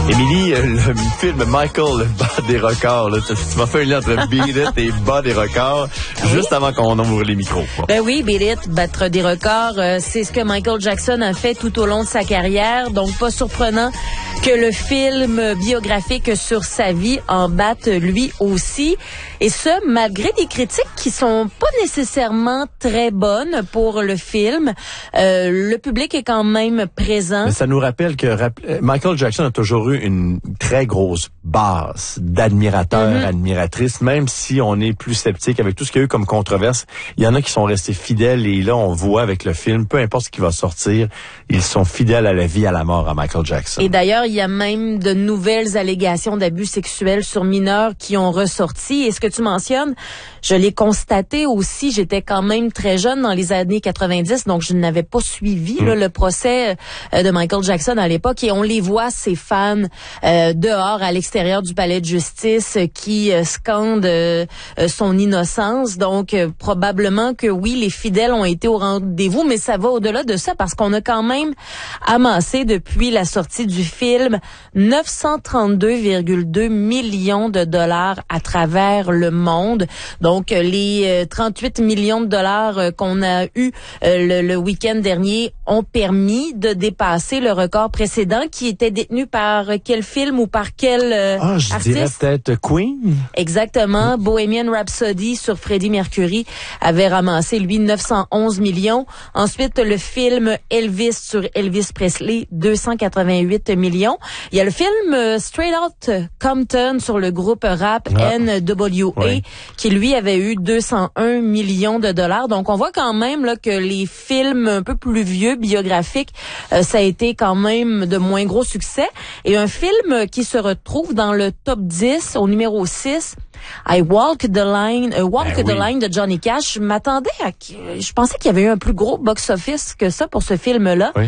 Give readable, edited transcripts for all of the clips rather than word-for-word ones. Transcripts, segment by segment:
Émilie, le film Michael, le bas des records, là, tu m'as fait un lien entre Beat It et bas des records, juste avant qu'on ouvre les micros. Ben oui, Beat It, battre des records, c'est ce que Michael Jackson a fait tout au long de sa carrière, donc pas surprenant que le film biographique sur sa vie en batte lui aussi, et ce, malgré des critiques qui sont pas nécessairement très bonnes pour le film. Le public est quand même présent. Mais ça nous rappelle que Michael Jackson a toujours eu une très grosse base d'admirateurs, admiratrices, même si on est plus sceptique avec tout ce qu'il y a eu comme controverse. Il y en a qui sont restés fidèles et là, on voit avec le film, peu importe ce qui va sortir, ils sont fidèles à la vie, à la mort à Michael Jackson. Et d'ailleurs, il y a même de nouvelles allégations d'abus sexuels sur mineurs qui ont ressorti. Et ce que tu mentionnes, je l'ai constaté aussi, j'étais quand même très jeune dans les années 90, donc je n'avais pas suivi là, le procès de Michael Jackson à l'époque, et on les voit, ces fans, dehors, à l'extérieur du palais de justice, qui scandent son innocence. Donc, probablement que oui, les fidèles ont été au rendez-vous, mais ça va au-delà de ça, parce qu'on a quand même amassé, depuis la sortie du film, 932,2 millions de dollars à travers le monde. Donc, les 38 millions de dollars qu'on a eu le week-end dernier ont permis de dépasser le record précédent qui était détenu par quel film ou par quel je artiste? dirais peut-être Queen. Exactement. Bohemian Rhapsody sur Freddie Mercury avait ramassé, lui, 911 millions. Ensuite, le film Elvis sur Elvis Presley, 288 millions. Il y a le film Straight Outta Compton sur le groupe rap NWA, qui, lui, avait eu 201 millions de dollars. Donc, on voit quand même là que les films un peu plus vieux, biographiques, ça a été quand même de moins gros succès. Et un film qui se retrouve dans le top 10 au numéro 6, I Walk the Line, the Line de Johnny Cash. Je pensais qu'il y avait eu un plus gros box-office que ça pour ce film-là. Oui.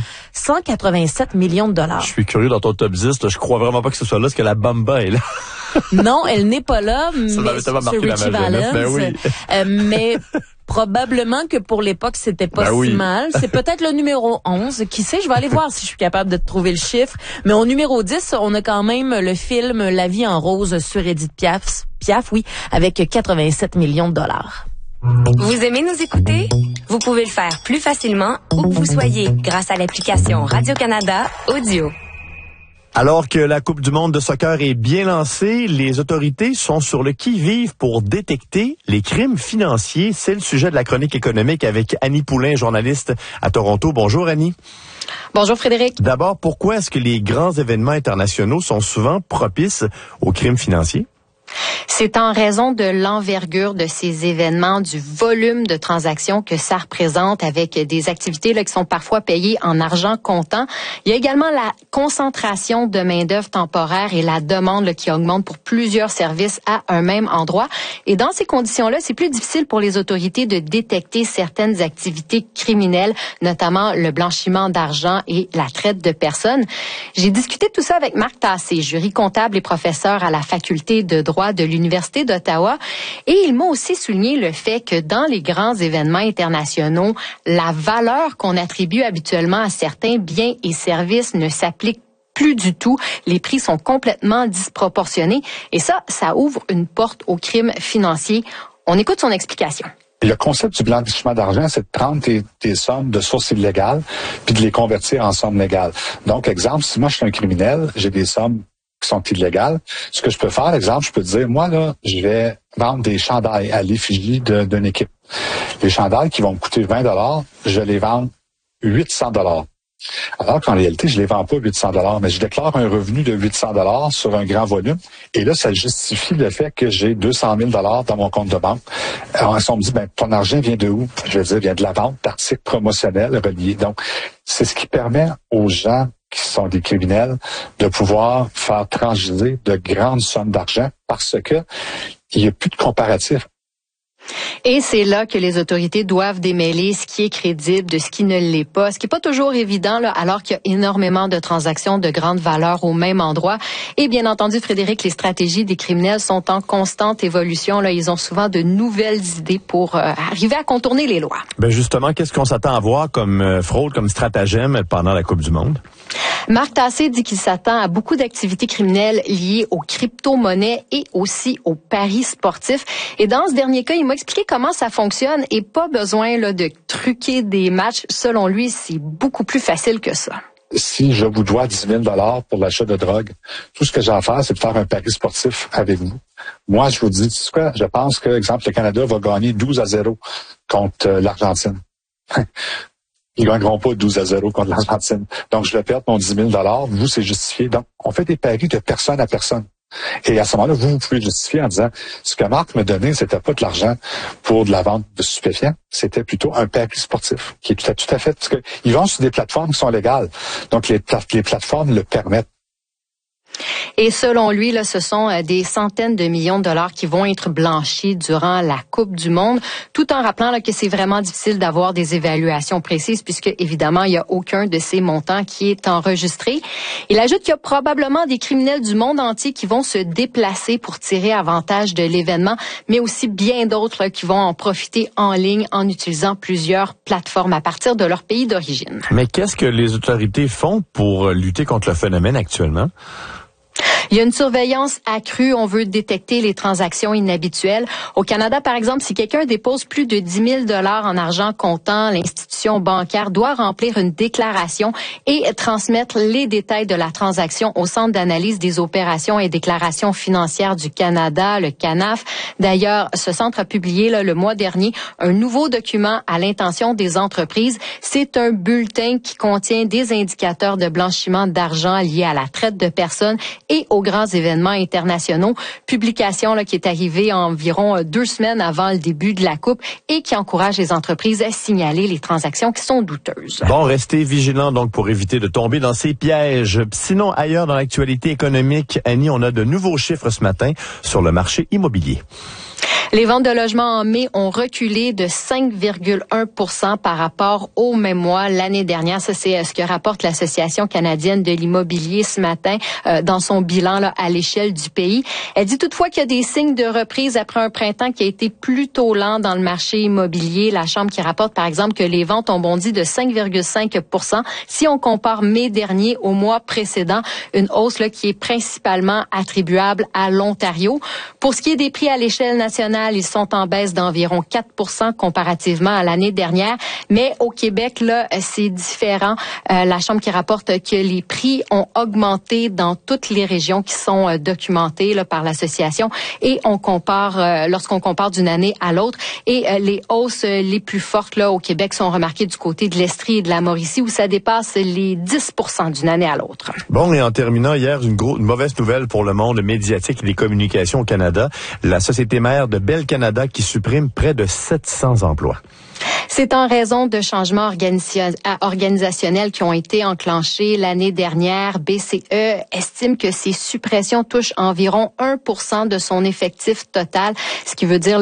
187 millions de dollars. Je suis curieux dans ton top 10, là, je crois vraiment pas que ce soit là, parce que la Bamba est là. Non, elle n'est pas là, mais ça va marquer Richie Valens. Ben oui. Mais probablement que pour l'époque, c'était pas si mal. C'est peut-être le numéro 11. Qui sait, je vais aller voir si je suis capable de trouver le chiffre. Mais au numéro 10, on a quand même le film La vie en rose sur Edith Piaf, avec 87 millions de dollars. Vous aimez nous écouter? Vous pouvez le faire plus facilement où que vous soyez grâce à l'application Radio-Canada Audio. Alors que la Coupe du monde de soccer est bien lancée, les autorités sont sur le qui-vive pour détecter les crimes financiers. C'est le sujet de la chronique économique avec Annie Poulain, journaliste à Toronto. Bonjour Annie. Bonjour Frédéric. D'abord, pourquoi est-ce que les grands événements internationaux sont souvent propices aux crimes financiers? C'est en raison de l'envergure de ces événements, du volume de transactions que ça représente, avec des activités là, qui sont parfois payées en argent comptant. Il y a également la concentration de main-d'œuvre temporaire et la demande là, qui augmente pour plusieurs services à un même endroit. Et dans ces conditions-là, c'est plus difficile pour les autorités de détecter certaines activités criminelles, notamment le blanchiment d'argent et la traite de personnes. J'ai discuté de tout ça avec Marc Tassé, jury comptable et professeur à la faculté de droit de l'Université d'Ottawa, et il m'a aussi souligné le fait que dans les grands événements internationaux, la valeur qu'on attribue habituellement à certains biens et services ne s'applique plus du tout. Les prix sont complètement disproportionnés et ça ouvre une porte au crime financier. On écoute son explication. Le concept du blanchiment d'argent, c'est de prendre tes sommes de sources illégales puis de les convertir en sommes légales. Donc, exemple, si moi je suis un criminel, j'ai des sommes qui sont illégales. Ce que je peux faire, exemple, je peux dire, moi, là, je vais vendre des chandails à l'effigie d'une équipe. Les chandails qui vont me coûter 20 $, je les vends 800 $. Alors qu'en réalité, je les vends pas 800 $, mais je déclare un revenu de 800 $ sur un grand volume. Et là, ça justifie le fait que j'ai 200 000 $ dans mon compte de banque. Alors, si on me dit, ton argent vient de où? Je vais dire, vient de la vente d'articles promotionnels reliés. Donc, c'est ce qui permet aux gens qui sont des criminels de pouvoir faire transiger de grandes sommes d'argent parce que il n'y a plus de comparatif. Et c'est là que les autorités doivent démêler ce qui est crédible de ce qui ne l'est pas, ce qui n'est pas toujours évident là, alors qu'il y a énormément de transactions de grande valeur au même endroit. Et bien entendu, Frédéric, les stratégies des criminels sont en constante évolution. Là, ils ont souvent de nouvelles idées pour arriver à contourner les lois. Ben justement, qu'est-ce qu'on s'attend à voir comme fraude, comme stratagème pendant la Coupe du monde? Marc Tassé dit qu'il s'attend à beaucoup d'activités criminelles liées aux crypto-monnaies et aussi aux paris sportifs. Et dans ce dernier cas, il m'a expliqué comment ça fonctionne et pas besoin là, de truquer des matchs. Selon lui, c'est beaucoup plus facile que ça. Si je vous dois 10 000 $ pour l'achat de drogue, tout ce que j'ai à faire, c'est de faire un pari sportif avec vous. Moi, je vous dis, tu sais quoi, je pense que, exemple, le Canada va gagner 12-0 contre l'Argentine. Ils gagneront pas 12-0 contre l'Argentine. Donc, je vais perdre mon 10 000 $. Vous, c'est justifié. Donc, on fait des paris de personne à personne. Et à ce moment-là, vous pouvez justifier en disant, ce que Marc me donnait, c'était pas de l'argent pour de la vente de stupéfiants, c'était plutôt un pari sportif, qui est tout à fait, parce que ils vont sur des plateformes qui sont légales. Donc, les plateformes le permettent. Et selon lui, là, ce sont des centaines de millions de dollars qui vont être blanchis durant la Coupe du Monde, tout en rappelant là, que c'est vraiment difficile d'avoir des évaluations précises puisque, évidemment, il n'y a aucun de ces montants qui est enregistré. Il ajoute qu'il y a probablement des criminels du monde entier qui vont se déplacer pour tirer avantage de l'événement, mais aussi bien d'autres là, qui vont en profiter en ligne en utilisant plusieurs plateformes à partir de leur pays d'origine. Mais qu'est-ce que les autorités font pour lutter contre le phénomène actuellement? Il y a une surveillance accrue. On veut détecter les transactions inhabituelles. Au Canada, par exemple, si quelqu'un dépose plus de 10 000 $ en argent comptant, l'institution bancaire doit remplir une déclaration et transmettre les détails de la transaction au Centre d'analyse des opérations et déclarations financières du Canada, le CANAF. D'ailleurs, ce centre a publié là, le mois dernier un nouveau document à l'intention des entreprises. C'est un bulletin qui contient des indicateurs de blanchiment d'argent liés à la traite de personnes et aux grands événements internationaux. Publication là, qui est arrivée environ 2 semaines avant le début de la Coupe et qui encourage les entreprises à signaler les transactions qui sont douteuses. Bon, restez vigilants donc pour éviter de tomber dans ces pièges. Sinon, ailleurs dans l'actualité économique, Annie, on a de nouveaux chiffres ce matin sur le marché immobilier. Les ventes de logements en mai ont reculé de 5,1 % par rapport au même mois l'année dernière. Ça, c'est ce que rapporte l'Association canadienne de l'immobilier ce matin dans son bilan là, à l'échelle du pays. Elle dit toutefois qu'il y a des signes de reprise après un printemps qui a été plutôt lent dans le marché immobilier. La Chambre qui rapporte, par exemple, que les ventes ont bondi de 5,5 % si on compare mai dernier au mois précédent. Une hausse là, qui est principalement attribuable à l'Ontario. Pour ce qui est des prix à l'échelle nationale, ils sont en baisse d'environ 4 % comparativement à l'année dernière. Mais au Québec, là, c'est différent. La Chambre qui rapporte que les prix ont augmenté dans toutes les régions qui sont documentées là, par l'association. Et on compare, lorsqu'on compare d'une année à l'autre. Et les hausses les plus fortes là au Québec sont remarquées du côté de l'Estrie et de la Mauricie, où ça dépasse les 10 % d'une année à l'autre. Bon, et en terminant, hier, une mauvaise nouvelle pour le monde médiatique et des communications au Canada. La société mère de Bell Canada qui supprime près de 700 emplois. C'est en raison de changements organisationnels qui ont été enclenchés l'année dernière. BCE estime que ces suppressions touchent environ 1 % de son effectif total, ce qui veut dire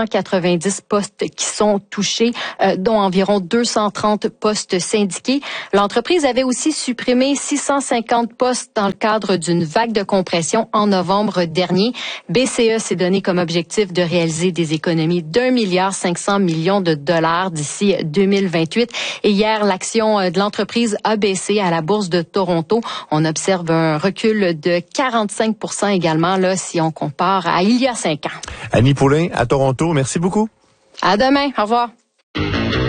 690 postes qui sont touchés, dont environ 230 postes syndiqués. L'entreprise avait aussi supprimé 650 postes dans le cadre d'une vague de compression en novembre dernier. BCE s'est donné comme objectif de réaliser des économies d'1,5 milliard de dollars d'ici 2028. Et hier, l'action de l'entreprise a baissé à la Bourse de Toronto. On observe un recul de 45 % également, là, si on compare à il y a 5 ans. Annie Poulain, à Toronto, merci beaucoup. À demain. Au revoir.